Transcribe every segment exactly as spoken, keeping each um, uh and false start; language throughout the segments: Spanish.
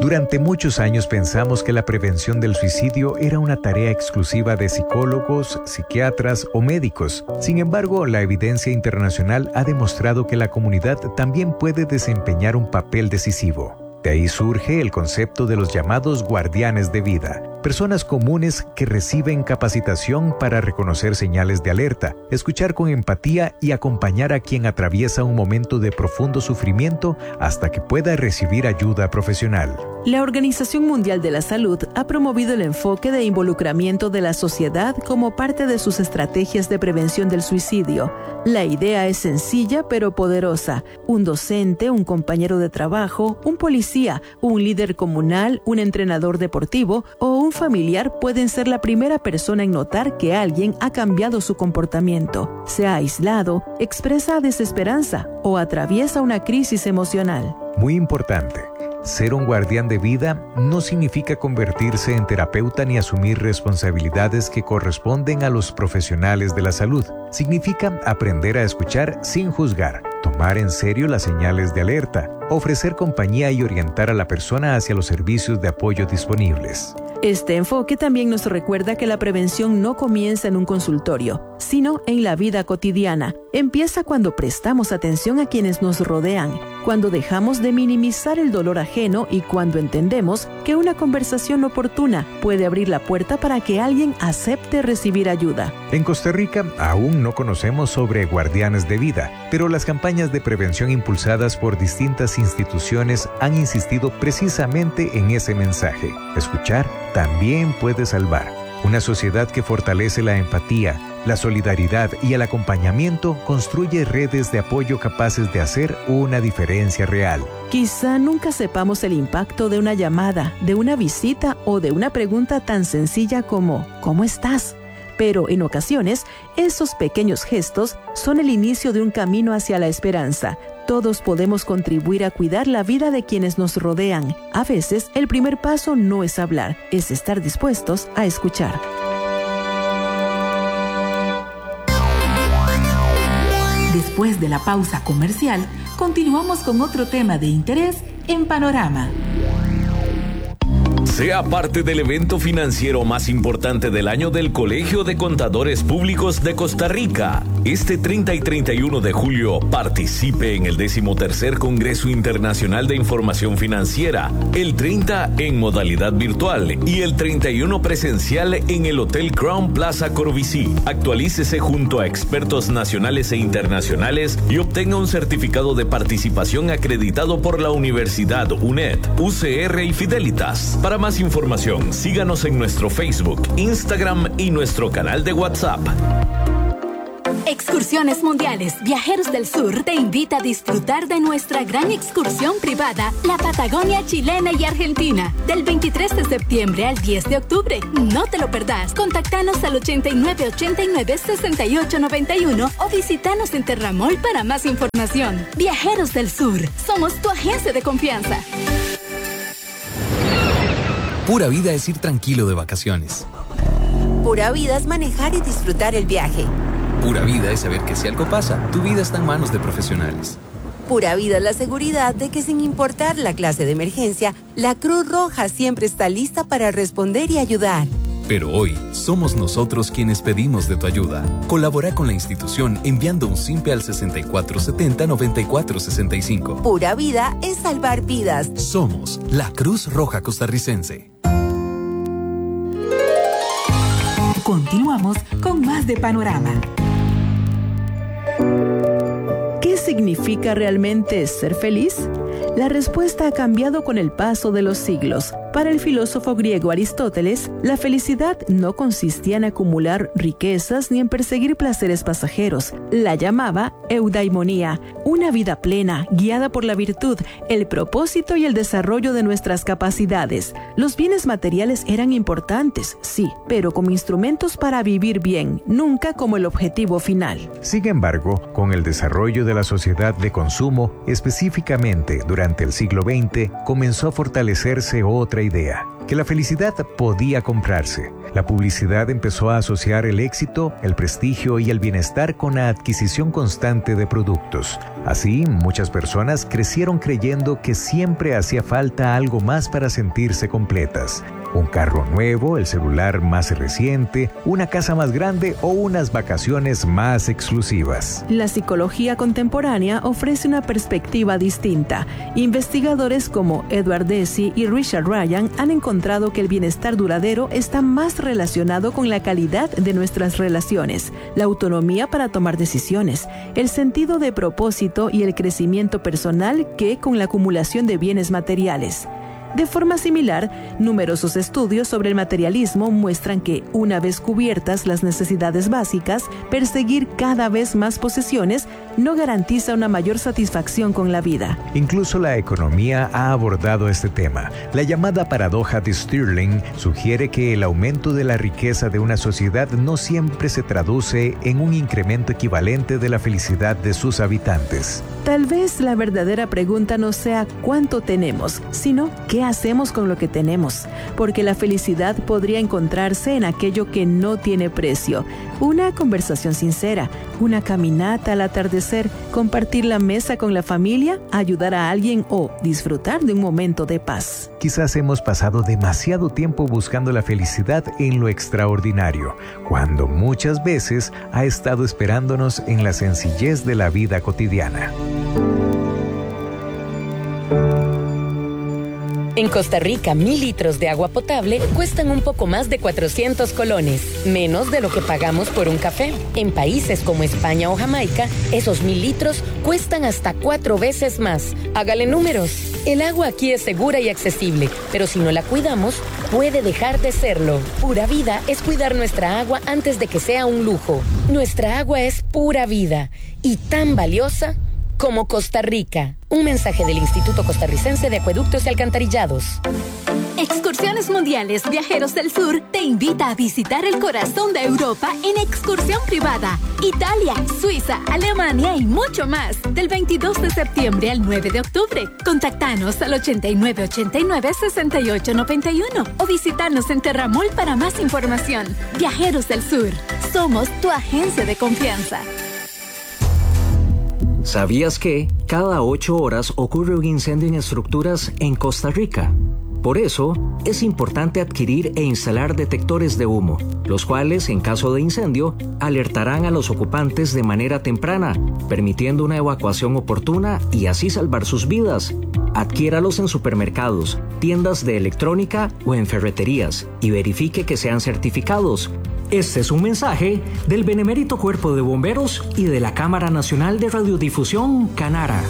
Durante muchos años pensamos que la prevención del suicidio era una tarea exclusiva de psicólogos, psiquiatras o médicos. Sin embargo, la evidencia internacional ha demostrado que la comunidad también puede desempeñar un papel decisivo. De ahí surge el concepto de los llamados guardianes de vida, personas comunes que reciben capacitación para reconocer señales de alerta, escuchar con empatía y acompañar a quien atraviesa un momento de profundo sufrimiento hasta que pueda recibir ayuda profesional. La Organización Mundial de la Salud ha promovido el enfoque de involucramiento de la sociedad como parte de sus estrategias de prevención del suicidio. La idea es sencilla pero poderosa. Un docente, un compañero de trabajo, un policía, un líder comunal, un entrenador deportivo o un familiar pueden ser la primera persona en notar que alguien ha cambiado su comportamiento, se ha aislado, expresa desesperanza o atraviesa una crisis emocional. Muy importante. Ser un guardián de vida no significa convertirse en terapeuta ni asumir responsabilidades que corresponden a los profesionales de la salud. Significa aprender a escuchar sin juzgar, tomar en serio las señales de alerta, ofrecer compañía y orientar a la persona hacia los servicios de apoyo disponibles. Este enfoque también nos recuerda que la prevención no comienza en un consultorio, sino en la vida cotidiana. Empieza cuando prestamos atención a quienes nos rodean, cuando dejamos de minimizar el dolor ajeno y cuando entendemos que una conversación oportuna puede abrir la puerta para que alguien acepte recibir ayuda. En Costa Rica aún no conocemos sobre guardianes de vida, pero las campañas de prevención impulsadas por distintas instituciones han insistido precisamente en ese mensaje. Escuchar también puede salvar. Una sociedad que fortalece la empatía, la solidaridad y el acompañamiento construye redes de apoyo capaces de hacer una diferencia real. Quizá nunca sepamos el impacto de una llamada, de una visita o de una pregunta tan sencilla como ¿cómo estás? Pero en ocasiones, esos pequeños gestos son el inicio de un camino hacia la esperanza. Todos podemos contribuir a cuidar la vida de quienes nos rodean. A veces, el primer paso no es hablar, es estar dispuestos a escuchar. Después de la pausa comercial, continuamos con otro tema de interés en Panorama. Sea parte del evento financiero más importante del año del Colegio de Contadores Públicos de Costa Rica. Este treinta y treinta y uno de julio participe en el decimotercer Congreso Internacional de Información Financiera, el treinta en modalidad virtual y el treinta y uno presencial en el Hotel Crown Plaza Corobicí. Actualícese junto a expertos nacionales e internacionales y obtenga un certificado de participación acreditado por la Universidad U N E D, U C R y Fidelitas. Para más información, síganos en nuestro Facebook, Instagram y nuestro canal de WhatsApp. Excursiones Mundiales Viajeros del Sur te invita a disfrutar de nuestra gran excursión privada, la Patagonia chilena y argentina, del veintitrés de septiembre al diez de octubre. No te lo perdás. Contactanos al ochenta y nueve ochenta y nueve sesenta y ocho noventa y uno o visítanos en Terramol para más información. Viajeros del Sur, somos tu agencia de confianza. Pura vida es ir tranquilo de vacaciones. Pura vida es manejar y disfrutar el viaje. Pura vida es saber que si algo pasa, tu vida está en manos de profesionales. Pura vida es la seguridad de que sin importar la clase de emergencia, la Cruz Roja siempre está lista para responder y ayudar. Pero hoy, somos nosotros quienes pedimos de tu ayuda. Colabora con la institución enviando un simpe al sesenta y cuatro setenta noventa y cuatro sesenta y cinco. Pura vida es salvar vidas. Somos la Cruz Roja Costarricense. Continuamos con más de Panorama. ¿Qué significa realmente ser feliz? La respuesta ha cambiado con el paso de los siglos. Para el filósofo griego Aristóteles, la felicidad no consistía en acumular riquezas ni en perseguir placeres pasajeros. La llamaba eudaimonía, una vida plena, guiada por la virtud, el propósito y el desarrollo de nuestras capacidades. Los bienes materiales eran importantes, sí, pero como instrumentos para vivir bien, nunca como el objetivo final. Sin embargo, con el desarrollo de la sociedad de consumo, específicamente durante el siglo veinte, comenzó a fortalecerse otra idea, que la felicidad podía comprarse. La publicidad empezó a asociar el éxito, el prestigio y el bienestar con la adquisición constante de productos. Así, muchas personas crecieron creyendo que siempre hacía falta algo más para sentirse completas. Un carro nuevo, el celular más reciente, una casa más grande o unas vacaciones más exclusivas. La psicología contemporánea ofrece una perspectiva distinta. Investigadores como Edward Deci y Richard Ryan han encontrado que el bienestar duradero está más relacionado con la calidad de nuestras relaciones, la autonomía para tomar decisiones, el sentido de propósito y el crecimiento personal que con la acumulación de bienes materiales. De forma similar, numerosos estudios sobre el materialismo muestran que, una vez cubiertas las necesidades básicas, perseguir cada vez más posesiones no garantiza una mayor satisfacción con la vida. Incluso la economía ha abordado este tema. La llamada paradoja de Stirling sugiere que el aumento de la riqueza de una sociedad no siempre se traduce en un incremento equivalente de la felicidad de sus habitantes. Tal vez la verdadera pregunta no sea cuánto tenemos, sino qué hacemos con lo que tenemos, porque la felicidad podría encontrarse en aquello que no tiene precio. Una conversación sincera, una caminata al atardecer, compartir la mesa con la familia, ayudar a alguien o disfrutar de un momento de paz. Quizás hemos pasado demasiado tiempo buscando la felicidad en lo extraordinario, cuando muchas veces ha estado esperándonos en la sencillez de la vida cotidiana. En Costa Rica, mil litros de agua potable cuestan un poco más de cuatrocientos colones, menos de lo que pagamos por un café. En países como España o Jamaica, esos mil litros cuestan hasta cuatro veces más. Hágale números. El agua aquí es segura y accesible, pero si no la cuidamos, puede dejar de serlo. Pura vida es cuidar nuestra agua antes de que sea un lujo. Nuestra agua es pura vida y tan valiosa como Costa Rica. Un mensaje del Instituto Costarricense de Acueductos y Alcantarillados. Excursiones Mundiales Viajeros del Sur te invita a visitar el corazón de Europa en excursión privada. Italia, Suiza, Alemania y mucho más. Del veintidós de septiembre al nueve de octubre. Contactanos al ochenta y nueve ochenta y nueve sesenta y ocho noventa y uno o visitanos en Terramol para más información. Viajeros del Sur. Somos tu agencia de confianza. ¿Sabías que cada ocho horas ocurre un incendio en estructuras en Costa Rica? Por eso, es importante adquirir e instalar detectores de humo, los cuales, en caso de incendio, alertarán a los ocupantes de manera temprana, permitiendo una evacuación oportuna y así salvar sus vidas. Adquiéralos en supermercados, tiendas de electrónica o en ferreterías y verifique que sean certificados. Este es un mensaje del Benemérito Cuerpo de Bomberos y de la Cámara Nacional de Radiodifusión, Canara.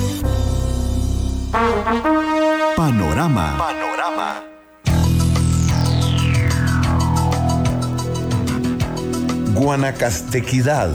Panorama. Panorama. Guanacastequidad.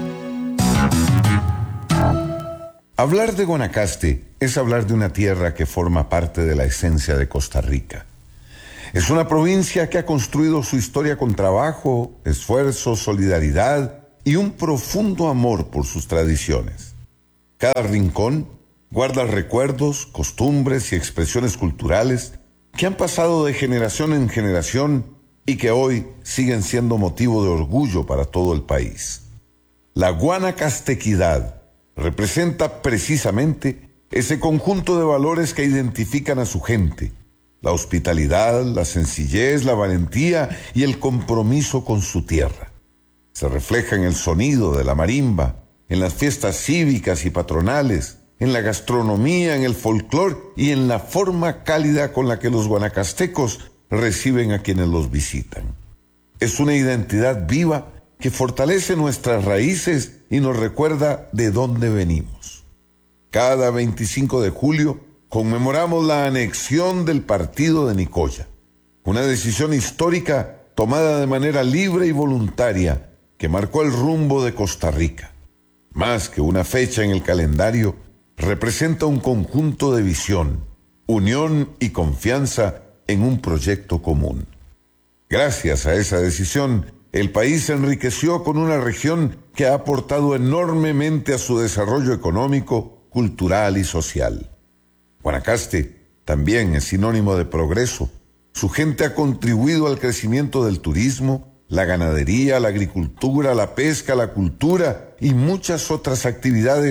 Hablar de Guanacaste es hablar de una tierra que forma parte de la esencia de Costa Rica. Es una provincia que ha construido su historia con trabajo, esfuerzo, solidaridad y un profundo amor por sus tradiciones. Cada rincón guarda recuerdos, costumbres y expresiones culturales que han pasado de generación en generación y que hoy siguen siendo motivo de orgullo para todo el país. La guanacastequidad representa precisamente ese conjunto de valores que identifican a su gente: la hospitalidad, la sencillez, la valentía y el compromiso con su tierra. Se refleja en el sonido de la marimba, en las fiestas cívicas y patronales, en la gastronomía, en el folclore y en la forma cálida con la que los guanacastecos reciben a quienes los visitan. Es una identidad viva que fortalece nuestras raíces y nos recuerda de dónde venimos. Cada veinticinco de julio conmemoramos la anexión del partido de Nicoya, una decisión histórica tomada de manera libre y voluntaria que marcó el rumbo de Costa Rica. Más que una fecha en el calendario, representa un conjunto de visión, unión y confianza en un proyecto común. Gracias a esa decisión, el país se enriqueció con una región que ha aportado enormemente a su desarrollo económico, cultural y social. Guanacaste también es sinónimo de progreso. Su gente ha contribuido al crecimiento del turismo, la ganadería, la agricultura, la pesca, la cultura y muchas otras actividades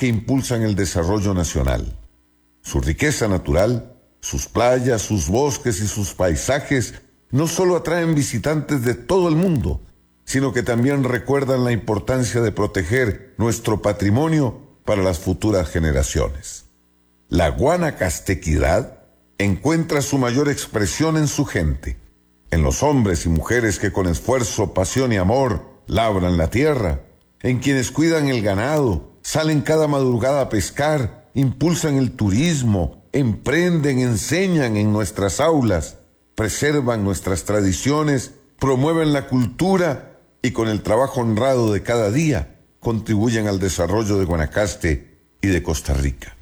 que impulsan el desarrollo nacional. Su riqueza natural, sus playas, sus bosques y sus paisajes no solo atraen visitantes de todo el mundo, sino que también recuerdan la importancia de proteger nuestro patrimonio para las futuras generaciones. La guanacastequidad encuentra su mayor expresión en su gente, en los hombres y mujeres que con esfuerzo, pasión y amor labran la tierra, en quienes cuidan el ganado, salen cada madrugada a pescar, impulsan el turismo, emprenden, enseñan en nuestras aulas, preservan nuestras tradiciones, promueven la cultura y con el trabajo honrado de cada día contribuyen al desarrollo de Guanacaste y de Costa Rica.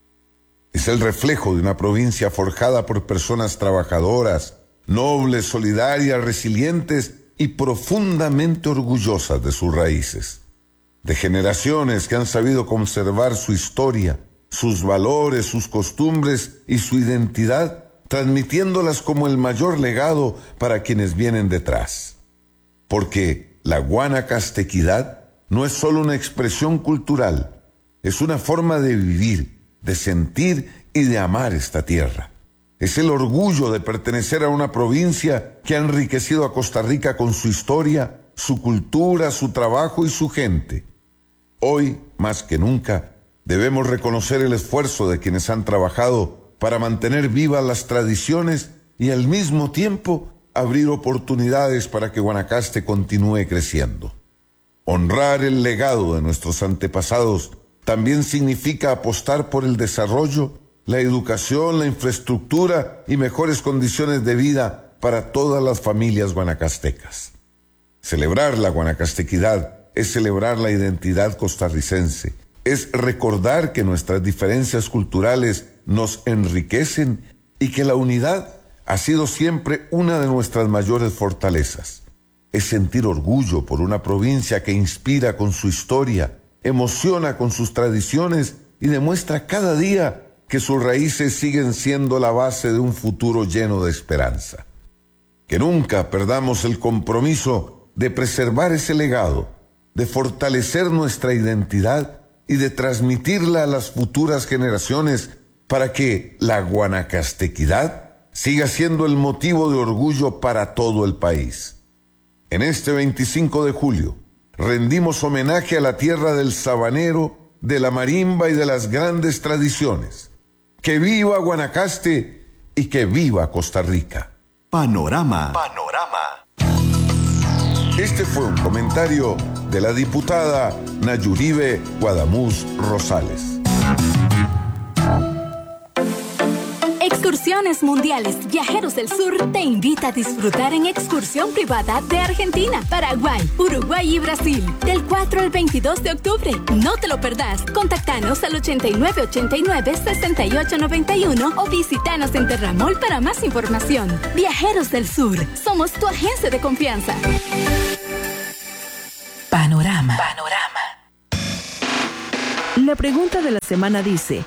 Es el reflejo de una provincia forjada por personas trabajadoras, nobles, solidarias, resilientes y profundamente orgullosas de sus raíces. De generaciones que han sabido conservar su historia, sus valores, sus costumbres y su identidad, transmitiéndolas como el mayor legado para quienes vienen detrás. Porque la guanacastequidad no es solo una expresión cultural, es una forma de vivir, de sentir y de amar esta tierra. Es el orgullo de pertenecer a una provincia que ha enriquecido a Costa Rica con su historia, su cultura, su trabajo y su gente. Hoy, más que nunca, debemos reconocer el esfuerzo de quienes han trabajado para mantener vivas las tradiciones y al mismo tiempo abrir oportunidades para que Guanacaste continúe creciendo. Honrar el legado de nuestros antepasados también significa apostar por el desarrollo, la educación, la infraestructura y mejores condiciones de vida para todas las familias guanacastecas. Celebrar la guanacastequidad es celebrar la identidad costarricense, es recordar que nuestras diferencias culturales nos enriquecen y que la unidad ha sido siempre una de nuestras mayores fortalezas. Es sentir orgullo por una provincia que inspira con su historia, emociona con sus tradiciones y demuestra cada día que sus raíces siguen siendo la base de un futuro lleno de esperanza. Que nunca perdamos el compromiso de preservar ese legado, de fortalecer nuestra identidad y de transmitirla a las futuras generaciones para que la guanacastequidad siga siendo el motivo de orgullo para todo el país. En este veinticinco de julio, rendimos homenaje a la tierra del sabanero, de la marimba y de las grandes tradiciones. ¡Que viva Guanacaste y que viva Costa Rica! Panorama. Panorama. Este fue un comentario de la diputada Nayuribe Guadamuz Rosales. Excursiones Mundiales Viajeros del Sur te invita a disfrutar en excursión privada de Argentina, Paraguay, Uruguay y Brasil del cuatro al veintidós de octubre. No te lo perdás. Contactanos al ochenta y nueve ochenta y nueve, sesenta y ocho noventa y uno o visitanos en Terramol para más información. Viajeros del Sur, somos tu agencia de confianza. Panorama. Panorama. La pregunta de la semana dice: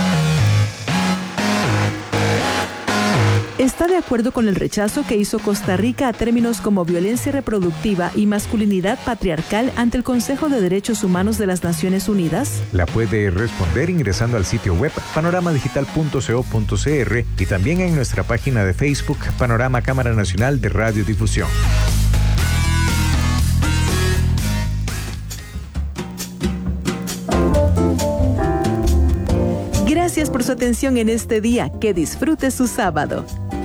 ¿está de acuerdo con el rechazo que hizo Costa Rica a términos como violencia reproductiva y masculinidad patriarcal ante el Consejo de Derechos Humanos de las Naciones Unidas? La puede responder ingresando al sitio web panorama digital punto co punto cr y también en nuestra página de Facebook Panorama Cámara Nacional de Radiodifusión. Gracias por su atención en este día. Que disfrute su sábado.